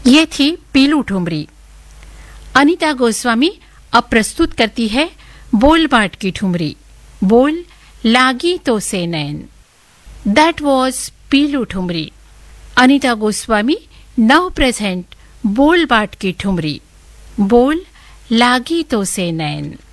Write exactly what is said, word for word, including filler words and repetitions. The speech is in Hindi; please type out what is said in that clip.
ये थी पीलू ठुमरी। अनीता गोस्वामी अब प्रस्तुत करती है बोल बाट की ठुमरी। बोल लागी तो से नैन। That was Piloo thumri. Anita Goswami now present बोल बाट की ठुमरी। बोल लागी तो से नैन।